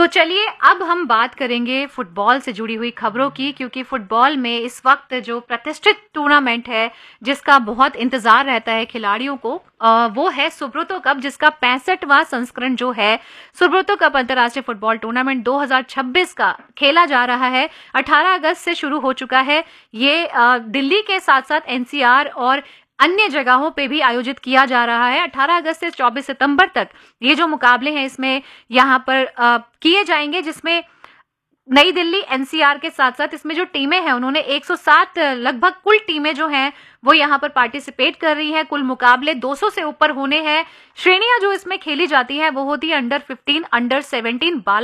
तो चलिए अब हम बात करेंगे फुटबॉल से जुड़ी हुई खबरों की, क्योंकि फुटबॉल में इस वक्त जो प्रतिष्ठित टूर्नामेंट है जिसका बहुत इंतजार रहता है खिलाड़ियों को, वो है सुब्रोतो कप, जिसका 65वां संस्करण जो है सुब्रोतो कप अंतर्राष्ट्रीय फुटबॉल टूर्नामेंट 2026 का खेला जा रहा है। 18 अगस्त से शुरू हो चुका है। ये दिल्ली के साथ साथ एनसीआर और अन्य जगहों पे भी आयोजित किया जा रहा है। 18 अगस्त से 24 सितंबर तक ये जो मुकाबले हैं इसमें यहाँ पर किए जाएंगे, जिसमें नई दिल्ली एनसीआर के साथ साथ इसमें जो टीमें हैं उन्होंने 107 लगभग कुल टीमें जो हैं वो यहाँ पर पार्टिसिपेट कर रही हैं। कुल मुकाबले 200 से ऊपर होने हैं। श्रेणियां जो इसमें खेली जाती हैं वो होती है अंडर 15, अंडर 17,